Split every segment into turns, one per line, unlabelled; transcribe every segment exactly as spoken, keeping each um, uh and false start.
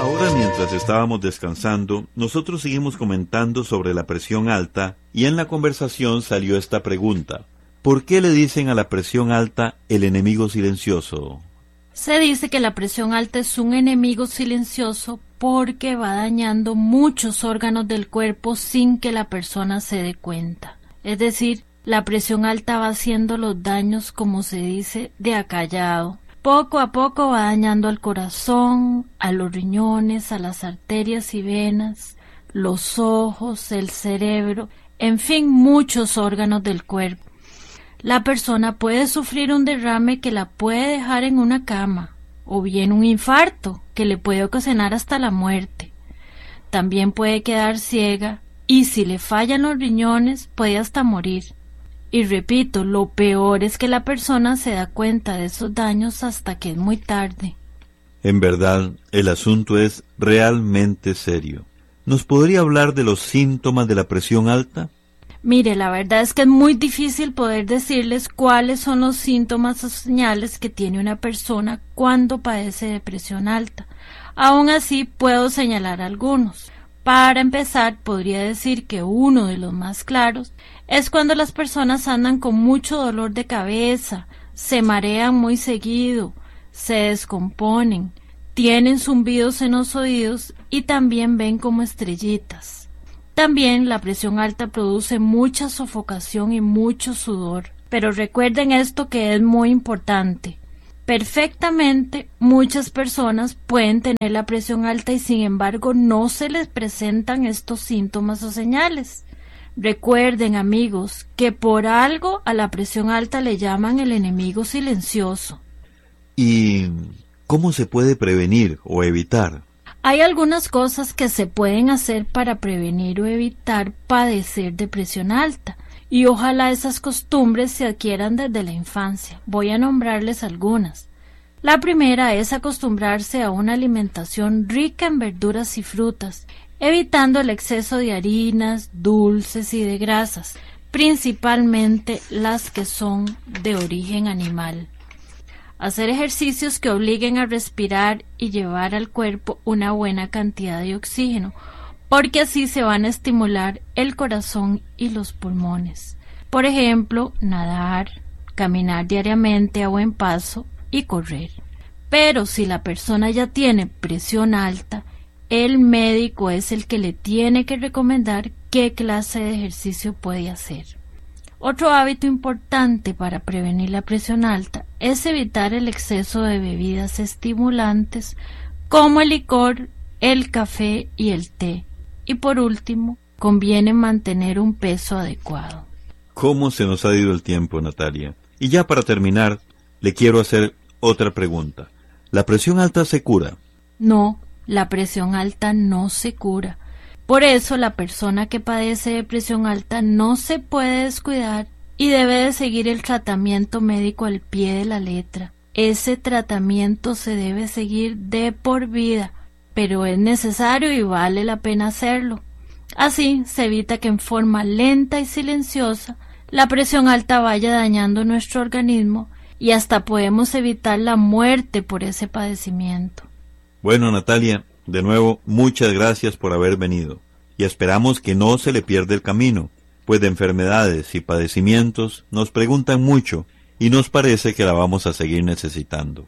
Ahora, mientras estábamos descansando, nosotros seguimos comentando sobre la presión alta y en la conversación salió esta pregunta. ¿Por qué le dicen a la presión alta el enemigo silencioso?
Se dice que la presión alta es un enemigo silencioso porque va dañando muchos órganos del cuerpo sin que la persona se dé cuenta. Es decir, la presión alta va haciendo los daños, como se dice, de acallado. Poco a poco va dañando al corazón, a los riñones, a las arterias y venas, los ojos, el cerebro, en fin, muchos órganos del cuerpo. La persona puede sufrir un derrame que la puede dejar en una cama, o bien un infarto que le puede ocasionar hasta la muerte. También puede quedar ciega y si le fallan los riñones puede hasta morir. Y repito, lo peor es que la persona se da cuenta de esos daños hasta que es muy tarde.
En verdad, el asunto es realmente serio. ¿Nos podría hablar de los síntomas de la presión alta?
Mire, la verdad es que es muy difícil poder decirles cuáles son los síntomas o señales que tiene una persona cuando padece de presión alta. Aún así, puedo señalar algunos. Para empezar, podría decir que uno de los más claros es cuando las personas andan con mucho dolor de cabeza, se marean muy seguido, se descomponen, tienen zumbidos en los oídos y también ven como estrellitas. También la presión alta produce mucha sofocación y mucho sudor. Pero recuerden esto que es muy importante. Perfectamente, muchas personas pueden tener la presión alta y sin embargo no se les presentan estos síntomas o señales. Recuerden, amigos, que por algo a la presión alta le llaman el enemigo silencioso.
¿Y cómo se puede prevenir o evitar?
Hay algunas cosas que se pueden hacer para prevenir o evitar padecer de presión alta, y ojalá esas costumbres se adquieran desde la infancia. Voy a nombrarles algunas. La primera es acostumbrarse a una alimentación rica en verduras y frutas, evitando el exceso de harinas, dulces y de grasas, principalmente las que son de origen animal. Hacer ejercicios que obliguen a respirar y llevar al cuerpo una buena cantidad de oxígeno, porque así se van a estimular el corazón y los pulmones. Por ejemplo, nadar, caminar diariamente a buen paso y correr. Pero si la persona ya tiene presión alta, el médico es el que le tiene que recomendar qué clase de ejercicio puede hacer. Otro hábito importante para prevenir la presión alta es evitar el exceso de bebidas estimulantes como el licor, el café y el té. Y por último, conviene mantener un peso adecuado.
¿Cómo se nos ha ido el tiempo, Natalia? Y ya para terminar, le quiero hacer otra pregunta. ¿La presión alta se cura?
No, la presión alta no se cura. Por eso la persona que padece de presión alta no se puede descuidar y debe de seguir el tratamiento médico al pie de la letra. Ese tratamiento se debe seguir de por vida, pero es necesario y vale la pena hacerlo. Así se evita que en forma lenta y silenciosa la presión alta vaya dañando nuestro organismo y hasta podemos evitar la muerte por ese padecimiento.
Bueno, Natalia, de nuevo, muchas gracias por haber venido, y esperamos que no se le pierda el camino, pues de enfermedades y padecimientos nos preguntan mucho, y nos parece que la vamos a seguir necesitando.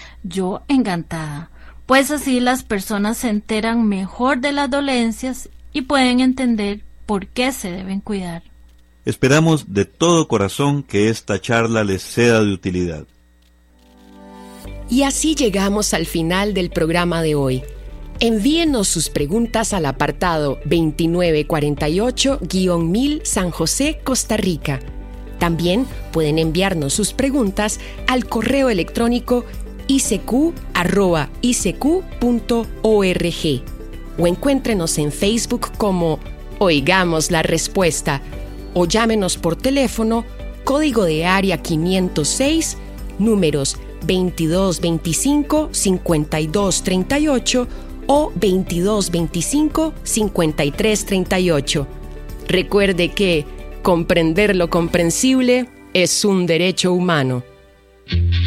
Yo encantada, pues así las personas se enteran mejor de las dolencias y pueden entender por qué se deben cuidar.
Esperamos de todo corazón que esta charla les sea de utilidad.
Y así llegamos al final del programa de hoy. Envíenos sus preguntas al apartado veintinueve cuarenta y ocho guión mil San José, Costa Rica. También pueden enviarnos sus preguntas al correo electrónico i c q arroba i c q punto org o encuéntrenos en Facebook como Oigamos la Respuesta o llámenos por teléfono, código de área quinientos seis, números veintidós veinticinco cincuenta y dos treinta y ocho o veintidós veinticinco cincuenta y tres treinta y ocho. Recuerde que comprender lo comprensible es un derecho humano.